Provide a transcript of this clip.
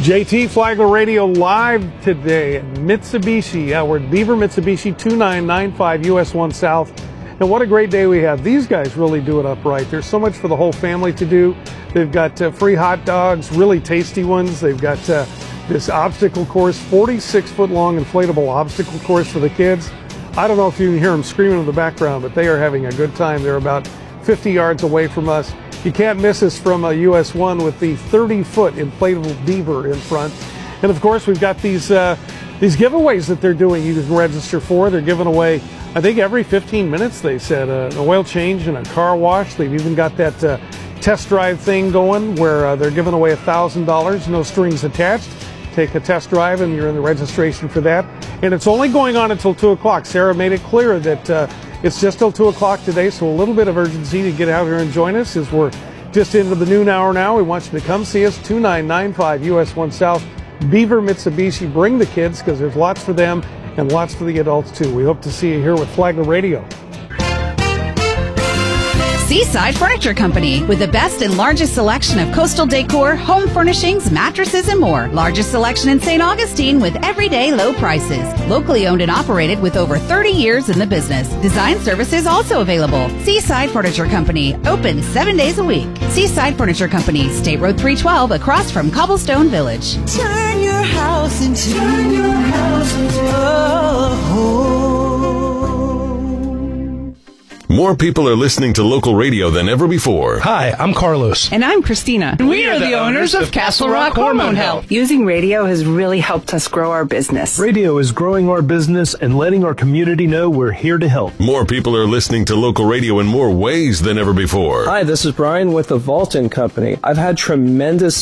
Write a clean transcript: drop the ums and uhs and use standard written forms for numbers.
JT Flagler Radio live today at Mitsubishi. We're at Beaver Mitsubishi, 2995 US 1 South. And what a great day we have. These guys really do it up right. There's so much for the whole family to do. They've got free hot dogs, really tasty ones. They've got this obstacle course, 46-foot long inflatable obstacle course for the kids. I don't know if you can hear them screaming in the background, but they are having a good time. They're about 50 yards away from us. You can't miss us from US 1 with the 30-foot inflatable beaver in front. And of course, we've got these giveaways that they're doing. You can register for. They're giving away, I think, every 15 minutes, they said, an oil change and a car wash. They've even got that test drive thing going where they're giving away $1,000, no strings attached. Take a test drive and you're in the registration for that. And it's only going on until 2 o'clock. Sarah made it clear that it's just till 2 o'clock today, so a little bit of urgency to get out here and join us as we're just into the noon hour now. We want you to come see us, 2995 US 1 South, Beaver Mitsubishi. Bring the kids because there's lots for them and lots for the adults too. We hope to see you here with Flagler Radio. Seaside Furniture Company, with the best and largest selection of coastal decor, home furnishings, mattresses, and more. Largest selection in St. Augustine with everyday low prices. Locally owned and operated with over 30 years in the business. Design services also available. Seaside Furniture Company, open 7 days a week. Seaside Furniture Company, State Road 312, across from Cobblestone Village. Turn your house into a home. More people are listening to local radio than ever before. Hi, I'm Carlos. And I'm Christina. We are the owners of Castle Rock Hormone Health. Using radio has really helped us grow our business. Radio is growing our business and letting our community know we're here to help. More people are listening to local radio in more ways than ever before. Hi, this is Brian with the Vaulton Company. I've had tremendous